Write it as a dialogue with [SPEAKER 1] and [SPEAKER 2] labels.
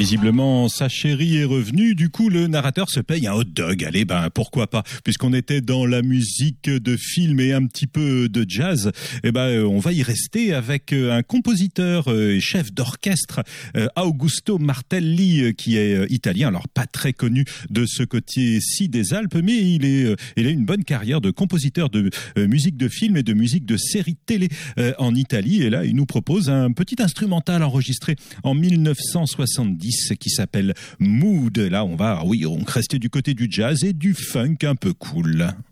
[SPEAKER 1] Visiblement, sa chérie est revenue. Du coup, le narrateur se paye un hot dog. Allez, pourquoi pas? Puisqu'on était dans la musique de film et un petit peu de jazz, on va y rester avec un compositeur et chef d'orchestre, Augusto Martelli, qui est italien. Alors, pas très connu de ce côté-ci des Alpes, mais il a une bonne carrière de compositeur de musique de film et de musique de séries télé en Italie. Et là, il nous propose un petit instrumental enregistré en 1970 qui s'appelle Mood. Là, on va rester du côté du jazz et du funk un peu cool.